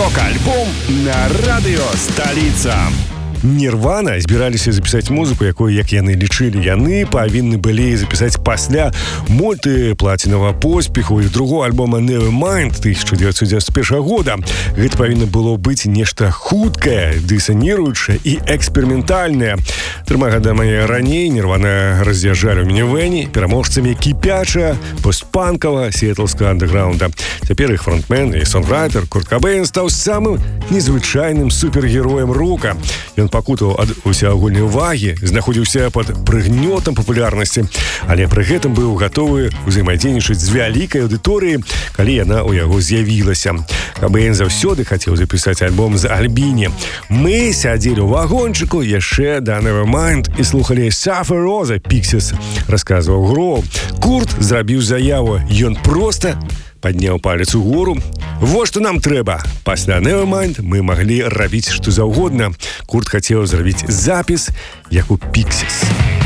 Рок-альбом на радыё «Столица». Нірвана збіраліся запісаць музыку, якую, як яны лічылі, яны павінны былі запісаць пасля мультыплацінавага поспеху іх другого альбома Nevermind 1991 года. Гэта павінна было быць нешта хуткае, дысаніруючае і эксперыментальнае. 3 гадамі раней Нірвана раз'язджалі ў мінівэне пераможцамі кіпяча, постпанкава, сіэтлскага андэграунда. Цяпер іх фронтмен і сонграйтер Курт Кобейн стаў самым незвычайным супергероем рока. Ён пакутаў ад усеагульнай увагі, знаходзіўся пад прыгнётам папулярнасці, але пры гэтым быў гатовы ўзаемадзейнічаць з вялікай аўдыторыяй, калі яна ў яго з'явілася. Кобейн заўсёды хацеў запісаць альбом з Альбіні. Мы сядзелі ў вагончыку яшчэ да Nevermind і слухалі Suffer Rosa Pixies, расказваў Гроў. Курт зрабіў заяву, ён проста падняў палец угору. Вот што нам трэба. Пасля Nevermind мы маглі рабіць што заўгодна. Курт хацеў зрабіць запіс, як у Pixies.